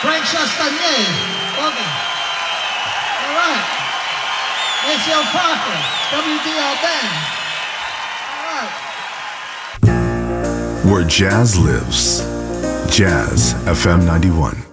Frank Chastanier. Welcome. All right. Maceo Parker. WDR Band. All right. Where jazz lives. Jazz FM 91.